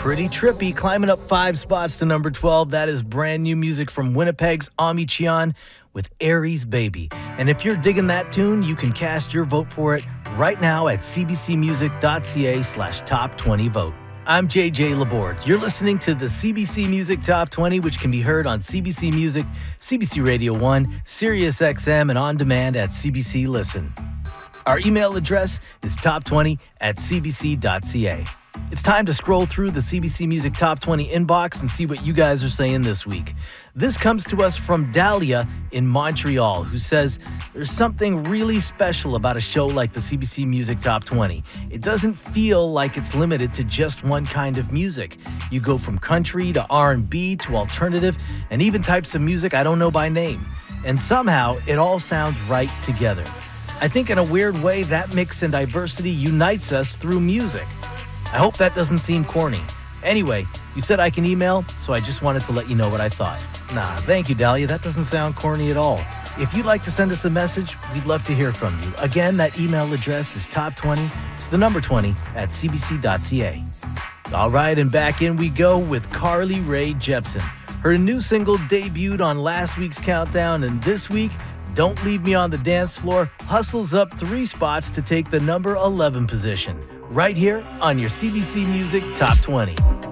Pretty trippy, climbing up 5 spots to number 12. That is brand new music from Winnipeg's Ami Cheon with Aries Baby. And if you're digging that tune, you can cast your vote for it right now at cbcmusic.ca/top20vote. I'm JJ Laborde. You're listening to the CBC Music Top 20, which can be heard on CBC Music, CBC Radio 1, Sirius XM, and on demand at CBC Listen. Our email address is top20@cbc.ca. It's time to scroll through the CBC Music Top 20 inbox and see what you guys are saying this week. This comes to us from Dahlia in Montreal, who says there's something really special about a show like the CBC Music Top 20. It doesn't feel like it's limited to just one kind of music. You go from country to R&B to alternative and even types of music I don't know by name. And somehow it all sounds right together. I think in a weird way that mix and diversity unites us through music. I hope that doesn't seem corny. Anyway, you said I can email, so I just wanted to let you know what I thought. Nah, thank you, Dahlia. That doesn't sound corny at all. If you'd like to send us a message, we'd love to hear from you. Again, that email address is top20, it's the number 20, @cbc.ca. All right, and back in we go with Carly Rae Jepsen. Her new single debuted on last week's countdown, and this week, Don't Leave Me on the Dance Floor hustles up 3 spots to take the number 11 position. Right here on your CBC Music Top 20.